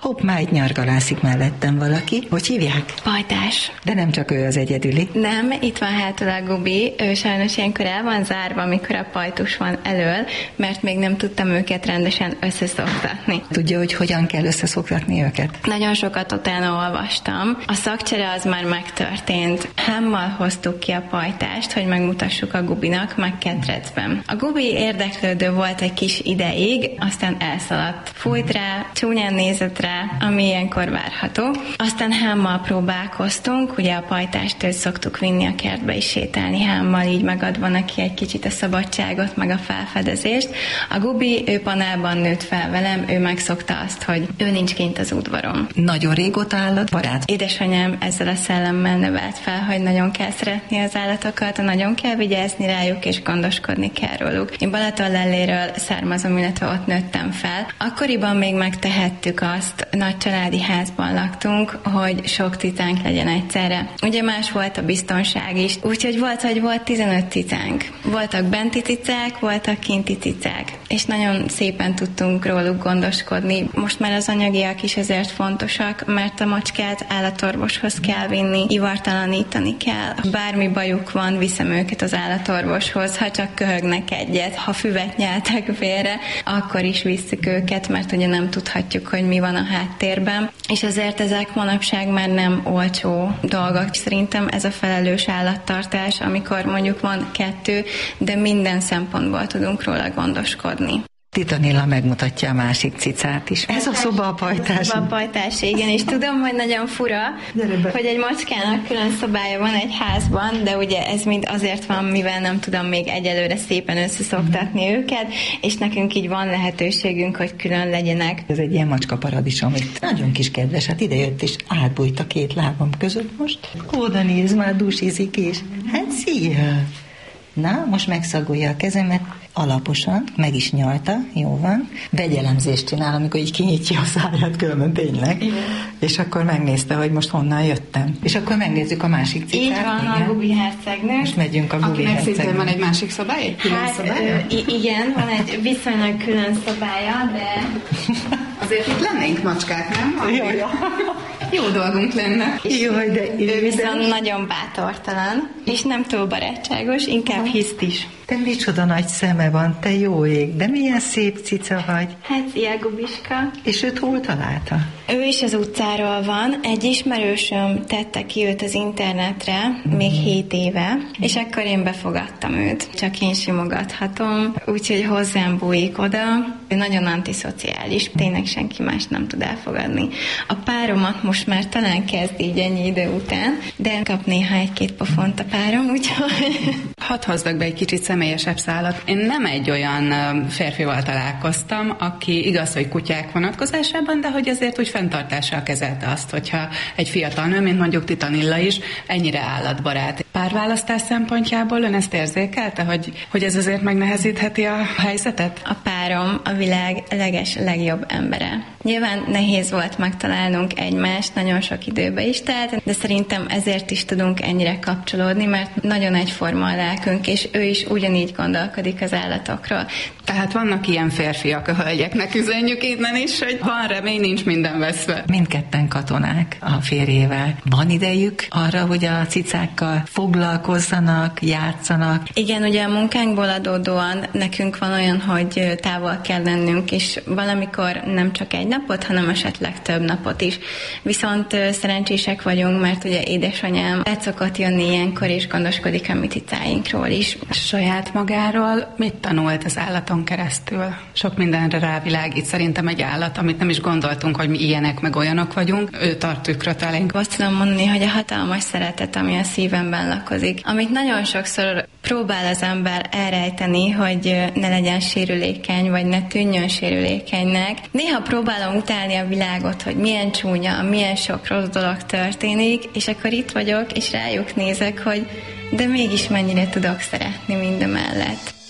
Hopp, már itt nyargalászik mellettem valaki. Hogy hívják? Pajtás. De nem csak ő az egyedüli. Nem, itt van hátul a Gubi. Ő sajnos ilyenkor el van zárva, amikor a pajtus van elől, mert még nem tudtam őket rendesen összeszoktatni. Tudja, hogy hogyan kell összeszoktatni őket? Nagyon sokat utána olvastam. A szakcsere az már megtörtént. Hámmal hoztuk ki a pajtást, hogy megmutassuk a Gubinak, meg ketrecben. A Gubi érdeklődő volt egy kis ideig, aztán elszaladt. Fújt rá, csúnyán nézett rá, ami ilyenkor várható. Aztán hámmal próbálkoztunk, ugye a pajtást őt szoktuk vinni a kertbe is sétálni hámmal, így megadva neki egy kicsit a szabadságot, meg a felfedezést. A Gubi, ő panelban nőtt fel velem, ő megszokta azt, hogy ő nincs kint az udvaron. Nagyon régóta állatbarát? Édesanyám ezzel a szellemmel növelt fel, hogy nagyon kell szeretni az állatokat, nagyon kell vigyázni rájuk, és gondoskodni kell róluk. Én Balatonlelléről származom, illetve ott nőttem fel. Akkoriban még megtehettük azt, nagy családi házban laktunk, hogy sok cicánk legyen egyszerre. Ugye más volt a biztonság is, úgyhogy volt 15 cicánk. Voltak benti cicák, voltak kinti cicák, és nagyon szépen tudtunk róluk gondoskodni. Most már az anyagiak is ezért fontosak, mert a macskát állatorvoshoz kell vinni, ivartalanítani kell. Bármi bajuk van, viszem őket az állatorvoshoz, ha csak köhögnek egyet, ha füvet nyeltek félre, akkor is visszük őket, mert ugye nem tudhatjuk, hogy mi van a háttérben. És ezért ezek manapság már nem olcsó dolgok. Szerintem ez a felelős állattartás, amikor mondjuk van 2, de minden szempontból tudunk róla gondoskodni. Titanilla megmutatja a másik cicát is. Ez a szoba a pajtás. A pajtás, igen, és tudom, hogy nagyon fura, hogy egy macskának külön szobája van egy házban, de ugye ez mind azért van, mivel nem tudom még egyelőre szépen összeszoktatni őket, és nekünk így van lehetőségünk, hogy külön legyenek. Ez egy ilyen macska paradicsom, itt nagyon kis kedves, hát idejött és átbújt a 2 lábam között most. Oda néz, már dúsizik is. Hát szia! Na, most megszagolja a kezemet, alaposan, meg is nyalta, jó van. Vegyelemzést csinál, amikor így kinyitja a száját, különben tényleg. Igen. És akkor megnézte, hogy most honnan jöttem. És akkor megnézzük a másik cicát. Így van, igen. A Gubi hercegnő. Most megyünk a Gubi hercegnő. Akinek van egy másik szobája, egy külön szobája? Igen, van egy viszonylag külön szobája, de... Azért itt lennénk macskák, nem? Jaj. Jó dolgunk lenne. Jaj, de ő viszont nagyon bátortalan, és nem túl barátságos, inkább hiszt is. Te micsoda nagy szeme van, te jó ég, de milyen szép cica vagy. Hát, ilyen Gubiska. És őt hol találta? Ő is az utcáról van, egy ismerősöm tette ki őt az internetre, még 7 éve, és akkor én befogadtam őt. Csak én simogathatom, úgyhogy hozzám bújik oda. Ő nagyon antiszociális, tényleg senki más nem tud elfogadni. A páromat most már talán kezd így ennyi idő után, de kap néha 1-2 pofont a párom, úgyhogy... Hadd hozzak be egy kicsit személyesebb szálat. Én nem egy olyan férfival találkoztam, aki igaz, hogy kutyák vonatkozásában, de hogy azért úgy fenntartással kezelte azt, hogyha egy fiatal nő, mint mondjuk Titanilla is, ennyire állatbarát. Párválasztás szempontjából ön ezt érzékelte, hogy ez azért megnehezítheti a helyzetet? A párom a világ legjobb embere. Nyilván nehéz volt megtalálnunk egymást, nagyon sok időbe is telt, de szerintem ezért is tudunk ennyire kapcsolódni, mert nagyon egyforma a lelkünk, és ő is ugyanígy gondolkodik az állatokról. Tehát vannak ilyen férfiak, a hölgyeknek üzenjük innen is, hogy van remény, nincs minden veszve. Mindketten katonák a férjével. Van idejük arra, hogy a cicákkal foglalkozzanak, játszanak? Igen, ugye a munkánkból adódóan nekünk van olyan, hogy távol kell lennünk, és valamikor nem csak egy napot, hanem esetleg több napot is. Viszont szerencsések vagyunk, mert ugye édesanyám le szokott jönni ilyenkor, és gondoskodik a mi cicáinkról is. Saját magáról mit tanult az állaton keresztül? Sok mindenre rávilágít szerintem egy állat, amit nem is gondoltunk, hogy mi ilyenek meg olyanok vagyunk. Ő tart tükröt elénk. Azt tudom mondani, hogy a hatalmas szeretet, ami a szívemben lakozik, amit nagyon sokszor próbál az ember elrejteni, hogy ne legyen sérülékeny, vagy ne tűnjön sérülékenynek. Néha próbálom utálni a világot, hogy milyen csúnya, milyen sok rossz dolog történik, és akkor itt vagyok, és rájuk nézek, hogy de mégis mennyire tudok szeretni mindemellett.